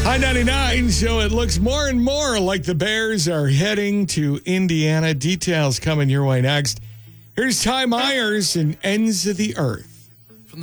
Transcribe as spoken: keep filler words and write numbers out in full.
I ninety-nine, so it looks more and more like the Bears are heading to Indiana. Details coming your way next. Here's Ty Myers and Ends of the Earth.